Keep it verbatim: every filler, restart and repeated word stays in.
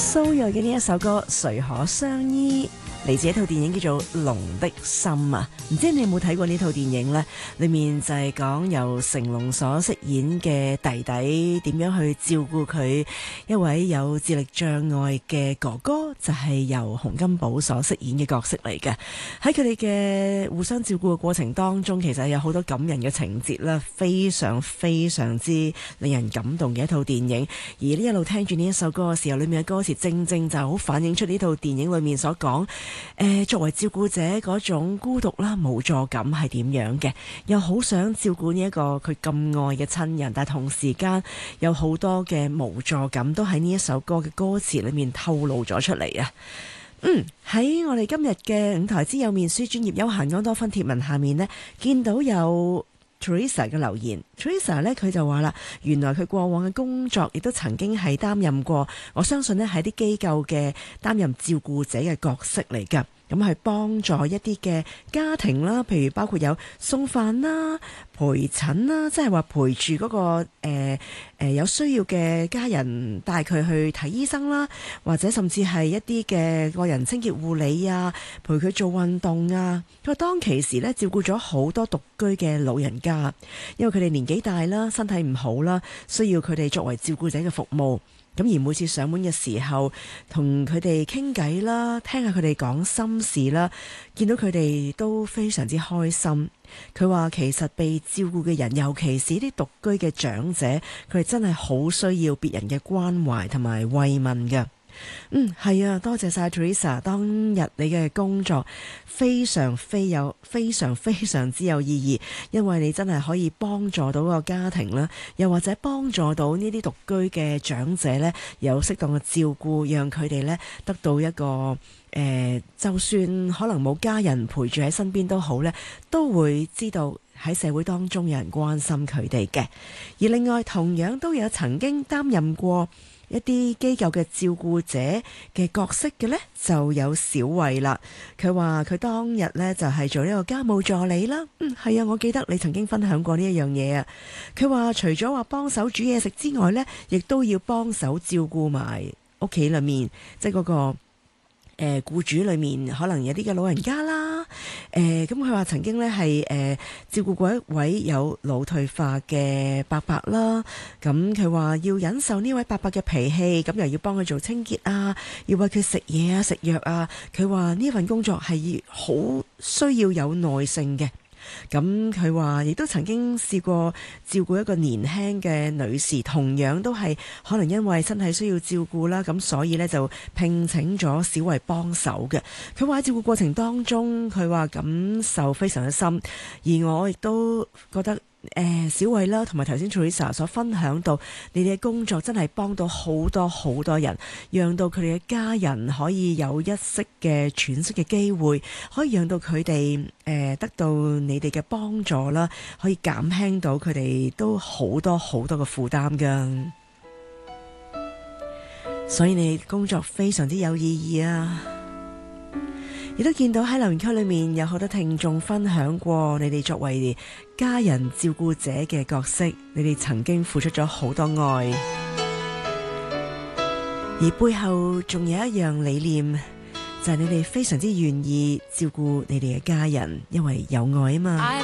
蘇芮嘅呢一首歌《誰可相依》嚟自一套電影叫做《龍的心》啊，唔知你有冇睇過呢套電影呢？裏面就係講由成龍所飾演嘅弟弟點樣去照顧佢一位有智力障礙嘅哥哥，就係由洪金寶所飾演嘅角色嚟嘅。喺佢哋嘅互相照顧嘅過程當中，其實有好多感人嘅情節啦，非常非常之令人感動嘅一套電影。而呢一路聽住呢一首歌嘅時候，裏面嘅歌詞正正就好反映出呢套電影裏面所講，誒、呃、作為照顧者嗰種孤獨啦、無助感係點樣嘅，又好想照顧呢一個佢咁愛嘅親人，但係同時間有好多嘅無助感都喺呢一首歌嘅歌詞裏面透露咗出嚟啊！嗯，喺我哋今日嘅五台之友面書專頁休閒安多芬貼文下面呢，見到有Teresa 嘅留言。 Teresa 呢，佢就話啦，原來佢過往嘅工作亦都曾經係擔任過，我相信呢係啲機構嘅擔任照顧者嘅角色嚟㗎。咁係幫助一啲嘅家庭啦，譬如包括有送飯啦、陪診啦，即係話陪住嗰、那個誒、呃呃、有需要嘅家人，帶佢去睇醫生啦，或者甚至係一啲嘅個人清潔護理啊，陪佢做運動啊。佢話當其時咧照顧咗好多獨居嘅老人家，因為佢哋年紀大啦，身體唔好啦，需要佢哋作為照顧者嘅服務。咁而每次上門嘅時候，同佢哋傾偈啦，聽下佢哋講心事啦，見到佢哋都非常之開心。佢話其實被照顧嘅人，尤其是啲獨居嘅長者，佢哋真係好需要別人嘅關懷同埋慰問嘅。嗯，係啊，多謝晒 Teresa， 當日你嘅工作非常非有非常非常之有意義，因為你真係可以幫助到個家庭啦，又或者幫助到呢啲獨居嘅長者呢，有適當嘅照顧，讓佢哋呢得到一個誒、呃，就算可能冇家人陪住喺身邊都好呢，都會知道喺社會當中有人關心佢哋嘅。而另外同樣都有曾經擔任過一啲機構嘅照顧者嘅角色嘅呢，就有小慧啦。佢話佢當日呢就係做呢個家務助理啦。嗯，係啊，我記得你曾經分享過呢一樣嘢啊。佢話除咗話幫手煮嘢食之外呢，亦都要幫手照顧埋屋企裏面，即係嗰個誒僱主裏面可能有啲嘅老人家啦。誒咁佢話曾經呢係誒照顧過一位有腦退化嘅伯伯啦。咁佢話要忍受呢位伯伯嘅脾氣，咁又要幫佢做清潔啊，要餵佢食嘢啊、食藥啊。佢話呢份工作係好需要有耐性嘅。咁佢話亦都曾經試過照顧一個年輕嘅女士，同樣都係可能因為身體需要照顧啦，咁所以呢就聘請咗小慧幫手嘅。佢話喺照顧過程當中，佢話感受非常之深，而我亦都覺得誒、呃、小慧啦，同埋頭先 Teresa 所分享到，你哋嘅工作真係幫到好多好多人，讓到佢哋嘅家人可以有一息嘅喘息嘅機會，可以讓到佢哋誒得到你哋嘅幫助啦，可以減輕到佢哋都好多好多嘅負擔㗎。所以你哋工作非常之有意義啊！亦都見到喺留言區裏面有好多聽眾分享過你哋作為家人照顧者嘅角色，你哋曾經付出咗好多愛，而背後仲有一樣理念，就係你哋非常之願意照顧你哋嘅家人，因為有愛啊嘛。